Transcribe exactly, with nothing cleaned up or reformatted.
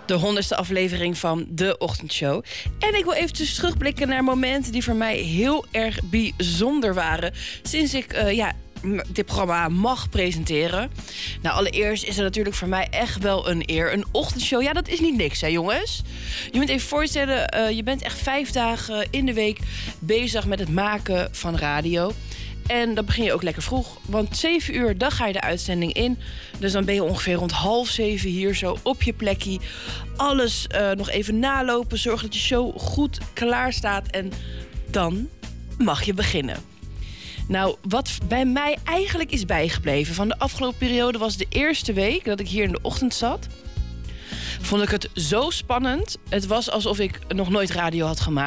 de honderdste aflevering van de Ochtendshow. En ik wil eventjes terugblikken naar momenten die voor mij heel erg bijzonder waren sinds ik uh, ja, dit programma mag presenteren. Nou, allereerst is het natuurlijk voor mij echt wel een eer. Een ochtendshow, ja, dat is niet niks, hè, jongens. Je moet even voorstellen, uh, je bent echt vijf dagen in de week bezig met het maken van radio. En dan begin je ook lekker vroeg, want zeven uur, dan ga je de uitzending in. Dus dan ben je ongeveer rond half zeven hier zo op je plekje. Alles uh, nog even nalopen, zorg dat je show goed klaar staat. En dan mag je beginnen. Nou, wat bij mij eigenlijk is bijgebleven van de afgelopen periode was de eerste week dat ik hier in de ochtend zat. Vond ik het zo spannend. Het was alsof ik nog nooit radio had gemaakt.